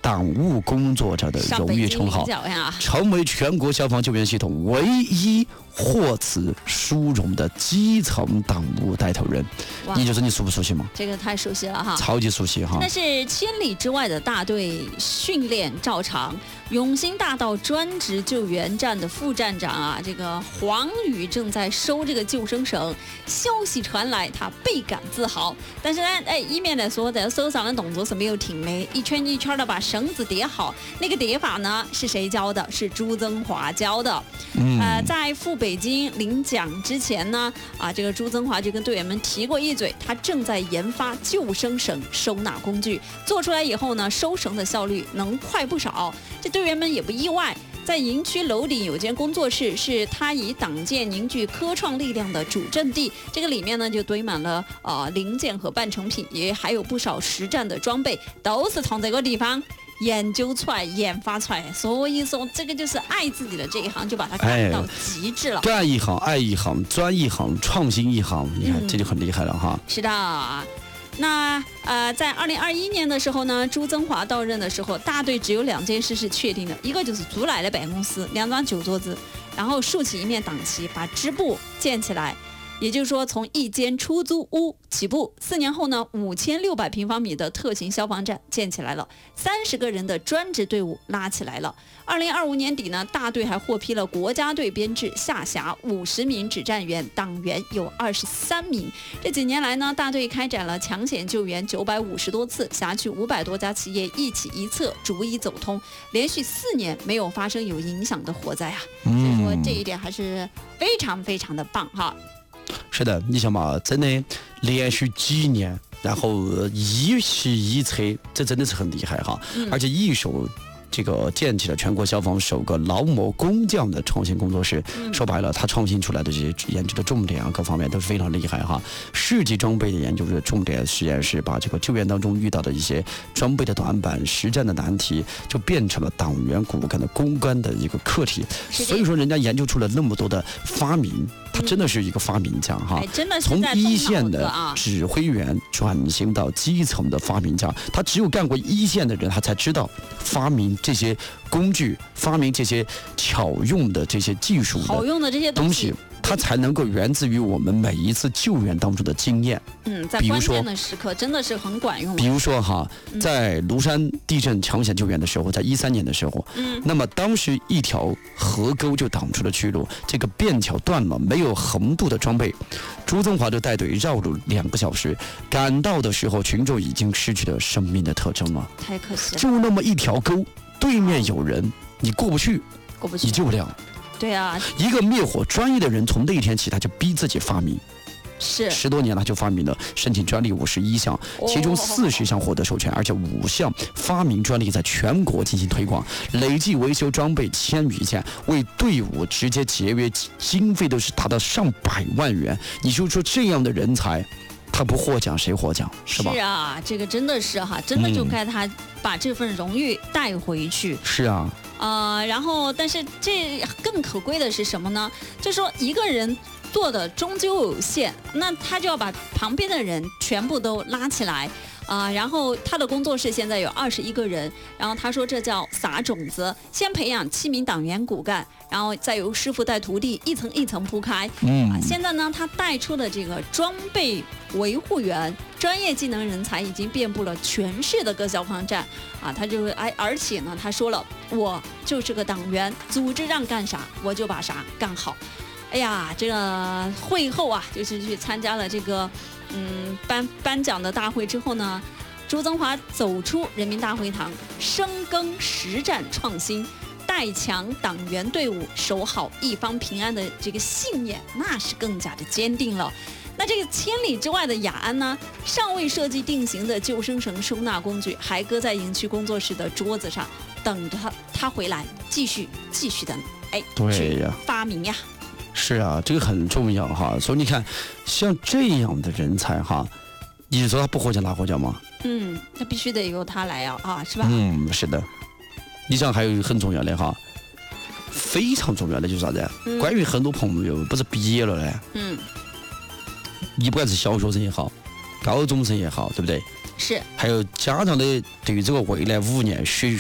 党务工作者的荣誉称号，成为全国消防救援系统唯一获此殊荣的基层党务带头人。你觉得你熟不熟悉吗？ 这个太熟悉了哈， 超级熟悉哈。 那是千里之外的大队训练照常，永兴大道专职救援站的副站长啊，这个黄宇正在收这个救生绳，消息传来，他倍感自豪。但是呢，一面来说的收绳的动作是没有停的，一圈一圈的把绳子叠好。那个叠法呢，是谁教的？是朱增华教的。在赴北京领奖之前呢，这个朱增华就跟队员们提过一嘴，他正在研发救生绳收纳工具，做出来以后呢，收绳的效率能快不少。这队员们也不意外。在营区楼顶有间工作室，是他以党建凝聚科创力量的主阵地。这个里面呢，就堆满了零件和半成品，也还有不少实战的装备，都是从这个地方研究出来、研发出来。所以说，这个就是爱自己的这一行，就把它干到极致了。 干一行爱一行，专一行创新一行，你看这就很厉害了哈。 是的。那在2021年的时候呢，朱增华到任的时候，大队只有2件事是确定的，一个就是租来的办公室，2张酒桌子，然后竖起一面党旗，把支部建起来。也就是说，从一间出租屋起步，4年后呢，5600平方米的特型消防站建起来了，30个人的专职队伍拉起来了。2025年底呢，大队还获批了国家队编制，下辖50名指战员，党员有23名。这几年来呢，大队开展了抢险救援950多次，辖区500多家企业一起一策，逐一走通，连续4年没有发生有影响的火灾啊。所以说这一点还是非常非常的棒哈。 是的，你想嘛，真的连续几年，然后一起一策，这真的是很厉害哈。而且一手这个建起了全国消防首个劳模工匠的创新工作室。说白了，他创新出来的这些研究的重点啊，各方面都是非常厉害哈。世纪装备的研究的重点实验室，把这个救援当中遇到的一些装备的短板、实战的难题，就变成了党员骨干的攻关的一个课题。所以说，人家研究出了那么多的发明。他真的是一个发明家哈，从一线的指挥员转型到基层的发明家，他只有干过一线的人，他才知道发明这些工具，发明这些巧用的这些技术的好用的这些东西。 它才能够源自于我们每一次救援当中的经验。 在关键的时刻真的是很管用。 比如说哈，在庐山地震抢险救援的时候，在13年的时候，那么当时一条河沟就挡住了去路，这个便桥断了，没有横渡的装备，朱增华就带队绕路2个小时，赶到的时候，群众已经失去了生命的特征了。 太可惜了。 就那么一条沟，对面有人，你过不去，你救不了。 对啊， 一个灭火专业的人，从那一天起他就逼自己发明， 是 10多年了就发明了，申请专利51项，其中40项获得授权，而且5项发明专利在全国进行推广，累计维修装备1000余件，为队伍直接节约经费都是达到上百万元。你就说这样的人才，他不获奖谁获奖，是吧？ 是啊，这个真的是哈，真的就该他把这份荣誉带回去。 是啊。 然后，但是这更可贵的是什么呢？就是说一个人做的终究有限，那他就要把旁边的人全部都拉起来。然后他的工作室现在有21个人，然后他说这叫撒种子，先培养7名党员骨干，然后再由师傅带徒弟，一层一层铺开。现在呢，他带出的这个装备维护员专业技能人才已经遍布了全市的各消防站他就而且呢，他说了，我就是个党员，组织让干啥我就把啥干好。哎呀，这个会后啊，就是去参加了这个颁奖的大会之后呢，朱增华走出人民大会堂，深耕实战创新，带强党员队伍，守好一方平安的这个信念，那是更加的坚定了。那这个千里之外的雅安呢，尚未设计定型的救生绳收纳工具还搁在营区工作室的桌子上，等着他回来继续的对呀， 发明呀。 是啊，这个很重要哈。所以你看，像这样的人才哈，你说他不获奖拿获奖吗？ 那必须得由他来是吧？ 是的。你想还有很重要的哈，非常重要的就是啥子？关于很多朋友不是毕业了呢？你不管是小学生也好，高中生也好，对不对？ 是。 还有家长的对于这个未来5年